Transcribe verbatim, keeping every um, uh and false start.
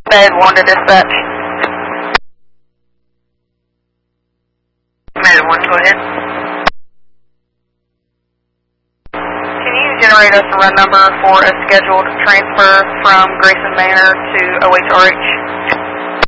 Med one to dispatch. Med one, go ahead. Can you generate us a run number for a scheduled transfer from Grayson Manor to O H R H?